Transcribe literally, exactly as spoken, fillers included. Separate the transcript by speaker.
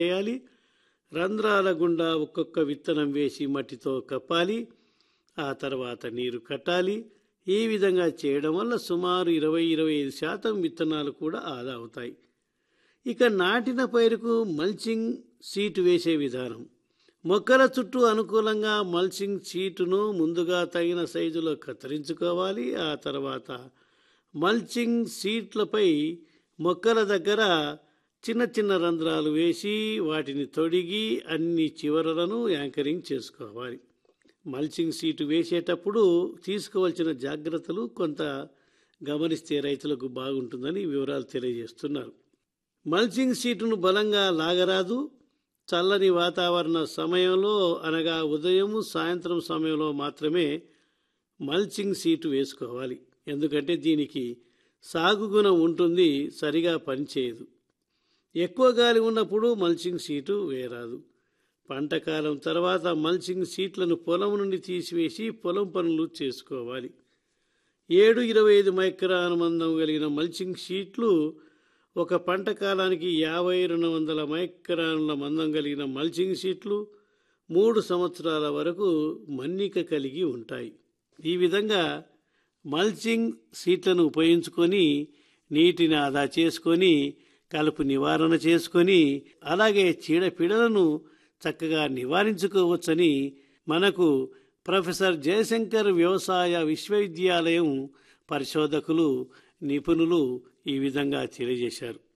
Speaker 1: చేయాలి. రంధ్రాల గుండా ఒక్కొక్క విత్తనం వేసి మట్టితో కప్పాలి. ఆ తర్వాత నీరు కట్టాలి. ఈ విధంగా చేయడం వల్ల సుమారు ఇరవై ఇరవై ఐదు శాతం విత్తనాలు కూడా ఆదా అవుతాయి. ఇక నాటిన పైరుకు మల్చింగ్ సీటు వేసే విధానం. మొక్కల చుట్టూ అనుకూలంగా మల్చింగ్ షీటును ముందుగా తగిన సైజులో కత్తిరించుకోవాలి. ఆ తర్వాత మల్చింగ్ షీట్లపై మొక్కల దగ్గర చిన్న చిన్న రంధ్రాలు వేసి వాటిని తొడిగి అన్ని చివరలను యాంకరింగ్ చేసుకోవాలి. మల్చింగ్ షీటు వేసేటప్పుడు తీసుకోవాల్సిన జాగ్రత్తలు కొంత గమనిస్తే రైతులకు బాగుంటుందని వివరాలు తెలియజేస్తున్నారు. మల్చింగ్ షీటును బలంగా లాగరాదు. చల్లని వాతావరణ సమయంలో అనగా ఉదయం సాయంత్రం సమయంలో మాత్రమే మల్చింగ్ షీటు వేసుకోవాలి. ఎందుకంటే దీనికి సాగు గుణం ఉంటుంది, సరిగా పనిచేయదు. ఎక్కువ గాలి ఉన్నప్పుడు మల్చింగ్ షీటు వేయరాదు. పంట కాలం తర్వాత మల్చింగ్ షీట్లను పొలం నుండి తీసివేసి పొలం పనులు చేసుకోవాలి. ఏడు ఇరవై ఐదు మైక్రాన్ మందం కలిగిన మల్చింగ్ షీట్లు ఒక పంట కాలానికి యాభై రెండు వందల మైక్రాన్ల మందం కలిగిన మల్చింగ్ షీట్లు మూడు సంవత్సరాల వరకు మన్నిక కలిగి ఉంటాయి. ఈ విధంగా మల్చింగ్ షీట్లను ఉపయోగించుకొని నీటిని ఆదా చేసుకొని కలుపు నివారణ చేసుకొని అలాగే చీడపీడలను చక్కగా నివారించుకోవచ్చని మనకు ప్రొఫెసర్ జయశంకర్ వ్యవసాయ విశ్వవిద్యాలయం పరిశోధకులు నిపుణులు ఈ విధంగా తెలియజేశారు.